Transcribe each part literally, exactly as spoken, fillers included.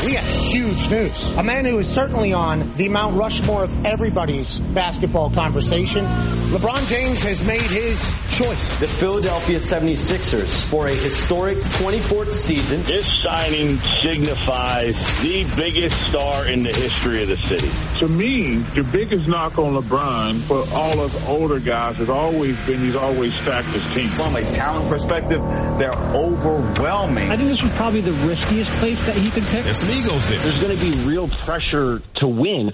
We got huge news. A man who is certainly on the Mount Rushmore of everybody's basketball conversation. LeBron James has made his choice. The Philadelphia seventy-sixers for a historic twenty-fourth season. This signing signifies the biggest star in the history of the city. To me, the biggest knock on LeBron for all of the older guys has always been he's always stacked his team. From a talent perspective, they're overwhelming. I think this was probably the riskiest place that he could pick. There's some egos there. There's going to be real pressure to win.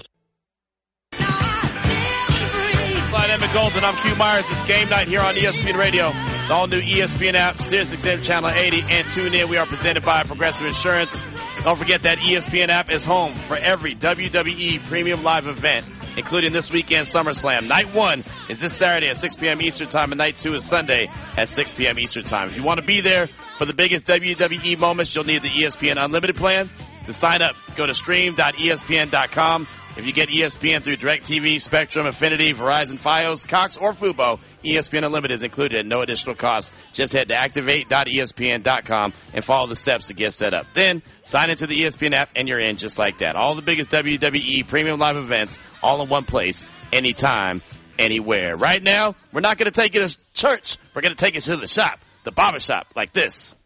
Slide Emmett Golden, I'm Q Myers. It's game night here on E S P N Radio. The all-new E S P N app, SiriusXM Channel eighty, and tune in. We are presented by Progressive Insurance. Don't forget that E S P N app is home for every W W E Premium Live event, including this weekend SummerSlam. Night one is this Saturday at six p.m. Eastern Time, and night two is Sunday at six p.m. Eastern Time. If you want to be there for the biggest W W E moments, you'll need the E S P N Unlimited plan. To sign up, go to stream dot E S P N dot com. If you get E S P N through DirecTV, Spectrum, Affinity, Verizon, Fios, Cox, or Fubo, E S P N Unlimited is included at no additional cost. Just head to activate dot E S P N dot com and follow the steps to get set up. Then, sign into the E S P N app, and you're in just like that. All the biggest W W E premium live events, all in one place, anytime, anywhere. Right now, we're not going to take you to church. We're going to take you to the shop, the barber shop, like this.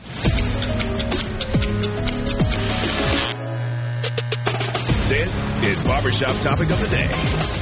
This is Barbershop Topic of the Day.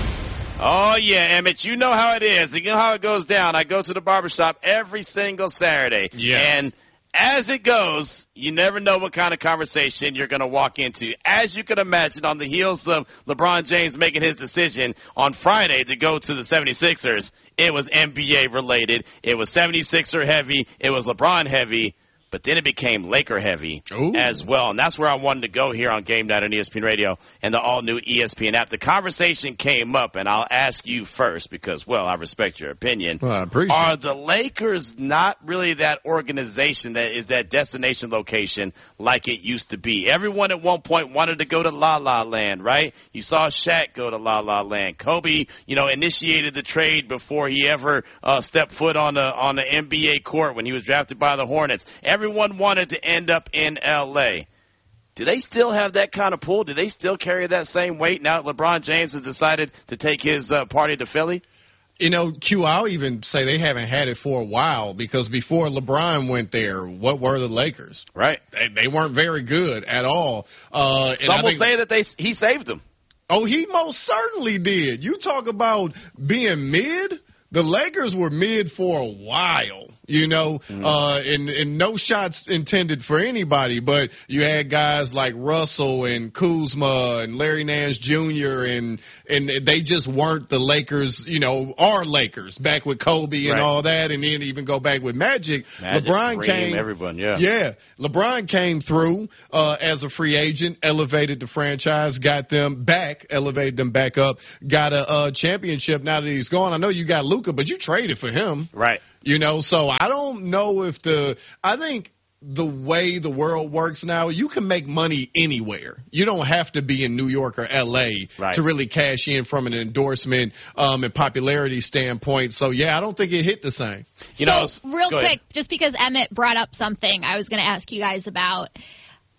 Oh, yeah, Emmett, you know how it is. You know how it goes down. I go to the barbershop every single Saturday. Yes. And as it goes, you never know what kind of conversation you're going to walk into. As you can imagine, on the heels of LeBron James making his decision on Friday to go to the seventy-sixers, it was N B A related. It was seventy-sixer heavy. It was LeBron heavy. But then it became Laker heavy Ooh. as well. And that's where I wanted to go here on Game Night on E S P N Radio and the all-new E S P N app. The conversation came up, and I'll ask you first because, well, I respect your opinion. Well, I appreciate Are the Lakers not really that organization that is that destination location like it used to be? Everyone at one point wanted to go to La La Land, right? You saw Shaq go to La La Land. Kobe, you know, initiated the trade before he ever uh, stepped foot on the on the N B A court when he was drafted by the Hornets. Everyone wanted to end up in L A. Do they still have that kind of pull? Do they still carry that same weight now that LeBron James has decided to take his uh, party to Philly? You know, Q, I'll even say they haven't had it for a while because before LeBron went there, what were the Lakers? Right. They, they weren't very good at all. Uh, Some will think, say that they he saved them. Oh, he most certainly did. You talk about being mid. The Lakers were mid for a while. You know, mm-hmm. uh, and, and no shots intended for anybody, but you had guys like Russell and Kuzma and Larry Nance Junior and, and they just weren't the Lakers, you know, our Lakers back with Kobe and right. all that. And then even go back with Magic. Magic LeBron came, everyone, yeah. Yeah. LeBron came through, uh, as a free agent, elevated the franchise, got them back, elevated them back up, got a, uh, championship now that he's gone. I know you got Luka, but you traded for him. Right. You know, so I don't know if the – I think the way the world works now, you can make money anywhere. You don't have to be in New York or L A right. to really cash in from an endorsement um, and popularity standpoint. So, yeah, I don't think it hit the same. You so, know, real quick, just because Emmett brought up something I was going to ask you guys about –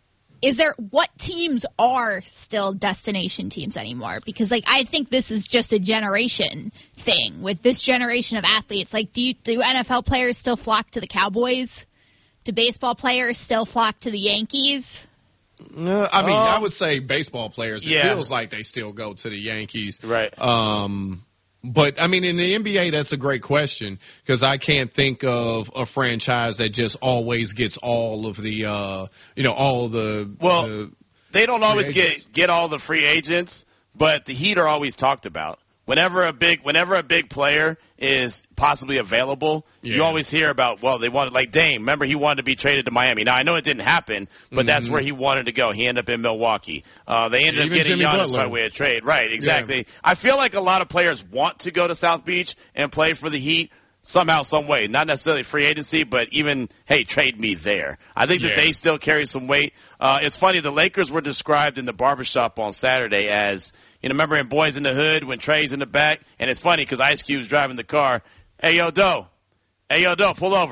is there what teams are still destination teams anymore? Because, like, I think this is just a generation thing with this generation of athletes. Like, do you, do N F L players still flock to the Cowboys? Do baseball players still flock to the Yankees? Uh, I mean, um, I would say baseball players. It yeah. feels like they still go to the Yankees. Right. Um, but, I mean, in the N B A, that's a great question because I can't think of a franchise that just always gets all of the, uh, you know, all the. Well, the they don't always agents. get get all the free agents, but the Heat are always talked about. Whenever a big whenever a big player is possibly available, yeah. you always hear about, well, they wanted, like Dame. Remember, he wanted to be traded to Miami. Now, I know it didn't happen, but mm-hmm. that's where he wanted to go. He ended up in Milwaukee. Uh, they ended Even up getting Jimmy Giannis Butler. by way of trade. Right, exactly. Yeah. I feel like a lot of players want to go to South Beach and play for the Heat somehow, some way. Not necessarily free agency, but even, hey, trade me there. I think that yeah. they still carry some weight. Uh, it's funny, the Lakers were described in the barbershop on Saturday as, you know, remember in Boys in the Hood when Trey's in the back? And it's funny because Ice Cube's driving the car. Hey, yo, Doe. Hey, yo, Doe, pull over.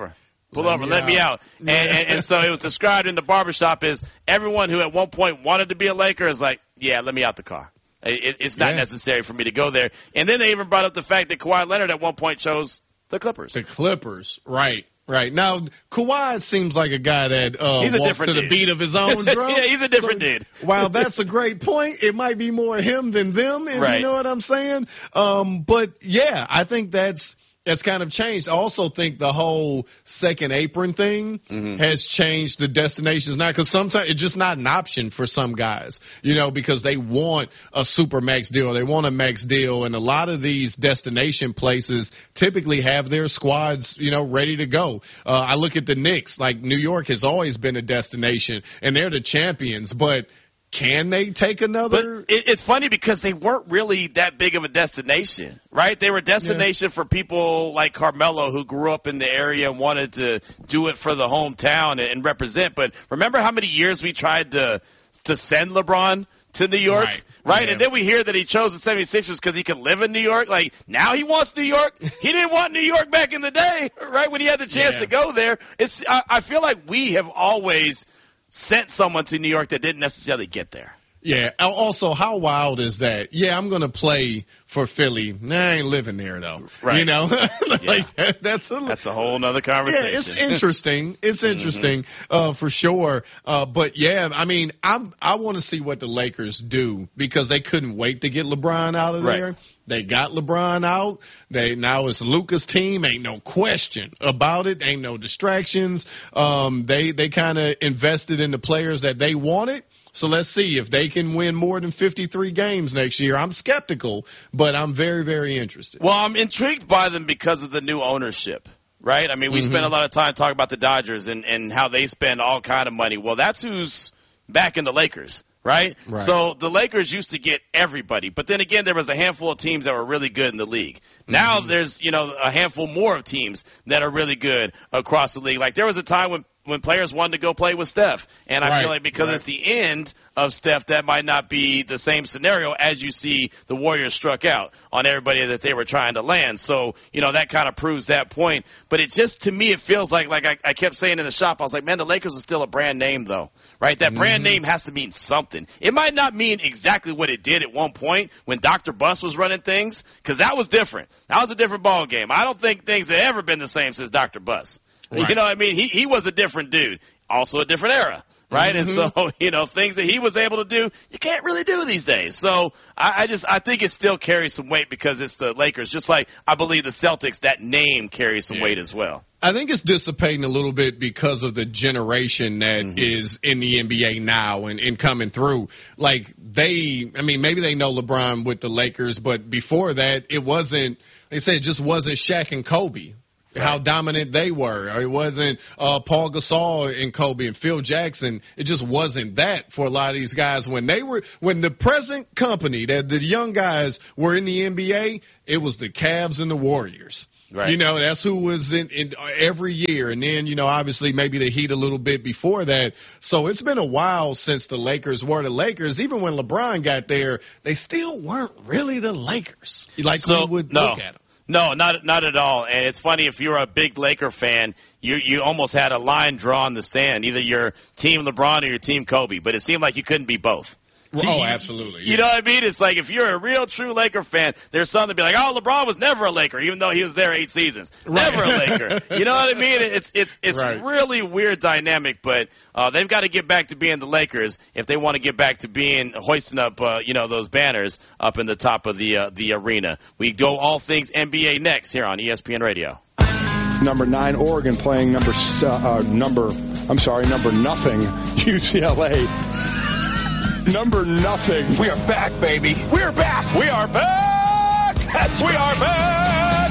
Pull let over, me let out. me out. And, and, and so it was described in the barbershop as everyone who at one point wanted to be a Laker is like, yeah, let me out the car. It, it's not yeah. necessary for me to go there. And then they even brought up the fact that Kawhi Leonard at one point chose the Clippers. The Clippers, right. Right. Now, Kawhi seems like a guy that uh, he's a walks different to the dude. beat of his own drum. Yeah, he's a different so, dude. While that's a great point, it might be more him than them, if right. you know what I'm saying. Um, but, yeah, I think that's that's kind of changed. I also think the whole second apron thing mm-hmm. has changed the destinations now, because sometimes it's just not an option for some guys, you know, because they want a super max deal. They want a max deal. And a lot of these destination places typically have their squads, you know, ready to go. Uh, I look at the Knicks, like New York has always been a destination and they're the champions, but can they take another? But it's funny because they weren't really that big of a destination, right? They were a destination yeah. for people like Carmelo who grew up in the area and wanted to do it for the hometown and represent. But remember how many years we tried to to send LeBron to New York, right? right? Yeah. And then we hear that he chose the seventy-sixers because he could live in New York. Like, now he wants New York. He didn't want New York back in the day, right, when he had the chance yeah. to go there. It's I, I feel like we have always sent someone to New York that didn't necessarily get there. Yeah. Also, how wild is that? Yeah, I'm going to play for Philly. Nah, I ain't living there, though. Right. You know? like yeah. that, that's a, that's a whole nother conversation. Yeah, it's interesting. It's interesting, mm-hmm. uh, for sure. Uh, but, yeah, I mean, I'm, I want to see what the Lakers do because they couldn't wait to get LeBron out of right. there. They got LeBron out. They now it's Luka's team. Ain't no question about it. Ain't no distractions. Um, they they kind of invested in the players that they wanted. So let's see if they can win more than fifty-three games next year. I'm skeptical, but I'm very, very interested. Well, I'm intrigued by them because of the new ownership, right? I mean, we mm-hmm. spent a lot of time talking about the Dodgers and, and how they spend all kind of money. Well, that's who's backing the Lakers. Right? right? So the Lakers used to get everybody. But then again, there was a handful of teams that were really good in the league. Now mm-hmm. there's, you know, a handful more of teams that are really good across the league. Like there was a time when, when players wanted to go play with Steph. And I right. feel like because right. it's the end of Steph, that might not be the same scenario as you see the Warriors struck out on everybody that they were trying to land. So, you know, that kind of proves that point. But it just, to me, it feels like, like I, I kept saying in the shop, I was like, man, the Lakers are still a brand name, though. Right? That mm-hmm. brand name has to mean something. It might not mean exactly what it did at one point when Doctor Buss was running things, because that was different. That was a different ball game. I don't think things have ever been the same since Doctor Buss. Right. You know what I mean? He he was a different dude. Also a different era. Right? Mm-hmm. And so, you know, things that he was able to do, you can't really do these days. So I, I just, I think it still carries some weight because it's the Lakers, just like I believe the Celtics, that name carries some yeah. weight as well. I think it's dissipating a little bit because of the generation that mm-hmm. is in the N B A now and, and coming through. Like they, I mean, maybe they know LeBron with the Lakers, but before that, it wasn't, they said it just wasn't Shaq and Kobe. How dominant they were. It wasn't uh, Paul Gasol and Kobe and Phil Jackson. It just wasn't that for a lot of these guys. When they were, when the present company, that the young guys were in the N B A, it was the Cavs and the Warriors. Right. You know, that's who was in, in every year. And then, you know, obviously maybe the Heat a little bit before that. So it's been a while since the Lakers were the Lakers. Even when LeBron got there, they still weren't really the Lakers. Like so, we would no. look at them. No, not not at all. And it's funny, if you're a big Laker fan, you you almost had a line drawn in the stand. Either you're Team LeBron or you're Team Kobe, but it seemed like you couldn't be both. Oh, absolutely. You yeah. know what I mean? It's like if you're a real true Laker fan, there's something to be like, oh, LeBron was never a Laker, even though he was there eight seasons. Right. Never a Laker. You know what I mean? It's it's it's right. really weird dynamic, but uh, they've got to get back to being the Lakers if they want to get back to being hoisting up, uh, you know, those banners up in the top of the uh, the arena. We go all things N B A next here on E S P N Radio. Number nine, Oregon playing number uh, number. I'm sorry, number nothing, U C L A. Number nothing. We are back, baby. We're back. We are back. That's we are back.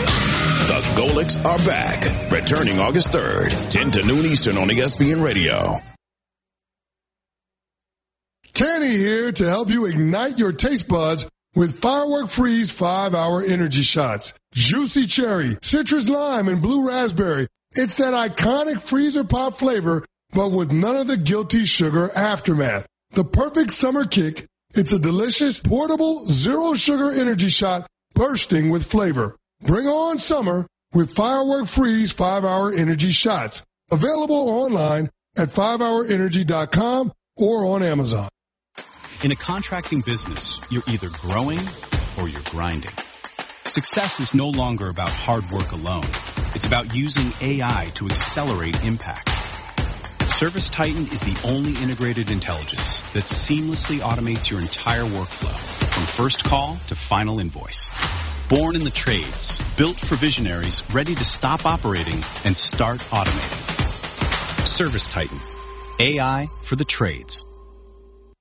The Golics are back. Returning August third, ten to noon Eastern on E S P N Radio. Kenny here to help you ignite your taste buds with Firework Freeze five hour energy shots. Juicy cherry, citrus lime, and blue raspberry. It's that iconic freezer pop flavor, but with none of the guilty sugar aftermath. The perfect summer kick. It's a delicious, portable, zero-sugar energy shot bursting with flavor. Bring on summer with Firework Freeze five hour Energy Shots. Available online at five hour energy dot com or on Amazon. In a contracting business, you're either growing or you're grinding. Success is no longer about hard work alone. It's about using A I to accelerate impact. ServiceTitan is the only integrated intelligence that seamlessly automates your entire workflow, from first call to final invoice. Born in the trades, built for visionaries ready to stop operating and start automating. ServiceTitan, A I for the trades.